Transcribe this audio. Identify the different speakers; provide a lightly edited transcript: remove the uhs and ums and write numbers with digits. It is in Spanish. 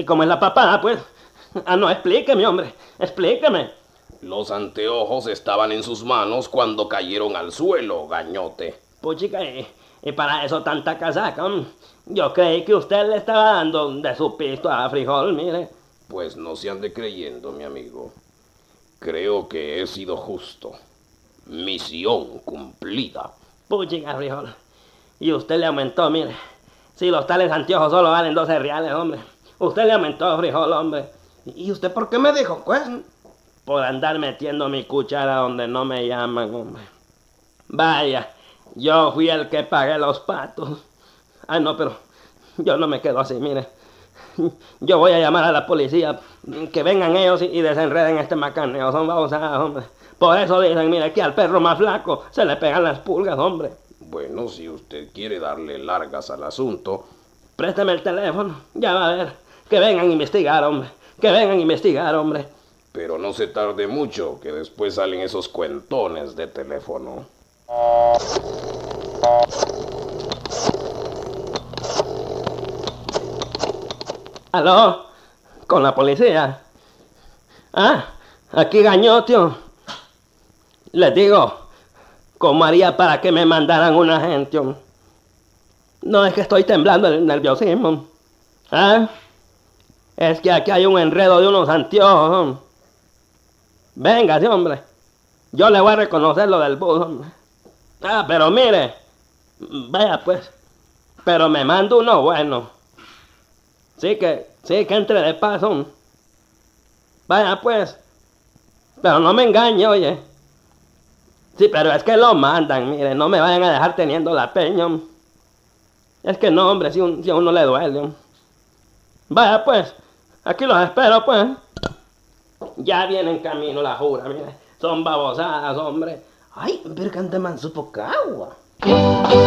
Speaker 1: cómo es la papada, pues? Ah, no, explíqueme, hombre, explíqueme.
Speaker 2: Los anteojos estaban en sus manos cuando cayeron al suelo, gañote.
Speaker 1: Puchica, y para eso tanta casaca, yo creí que usted le estaba dando de su pisto a Frijol, mire.
Speaker 2: Pues no se ande creyendo, mi amigo. Creo que he sido justo. Misión cumplida.
Speaker 1: Puchica, Frijol. Y usted le aumentó, mire. Si los tales anteojos solo valen 12 reales, hombre. Usted le aumentó, Frijol, hombre.
Speaker 3: ¿Y usted por qué me dijo, pues?
Speaker 1: Por andar metiendo mi cuchara donde no me llaman, hombre. Vaya, yo fui el que pagué los patos. Ah, no, pero yo no me quedo así, mire. Yo voy a llamar a la policía, que vengan ellos y desenreden este macaneo. Son babosadas, hombre. Por eso dicen, mire, que al perro más flaco se le pegan las pulgas, hombre.
Speaker 2: Bueno, si usted quiere darle largas al asunto...
Speaker 1: Préstame el teléfono, ya va a ver. Que vengan a investigar, hombre. Que vengan a investigar, hombre.
Speaker 2: Pero no se tarde mucho, que después salen esos cuentones de teléfono.
Speaker 1: ¿Aló? ¿Con la policía? Ah, aquí Gañotio. Les digo, ¿cómo haría para que me mandaran un agente? No, es que estoy temblando el nerviosismo. ¿Ah? Es que aquí hay un enredo de unos anteojos. Venga, sí, hombre. Yo le voy a reconocer lo del bus, hombre. Ah, pero mire. Vaya, pues. Pero me mando uno bueno. Sí que entre de paso. Vaya, pues. Pero no me engañe, oye. Sí, pero es que lo mandan, mire. No me vayan a dejar teniendo la peña. Es que no, hombre, si a uno le duele. Vaya, pues. Aquí los espero, pues. Ya viene en camino la jura, mire. Son babosadas, hombre.
Speaker 3: Ay, pero que anda manso poca agua.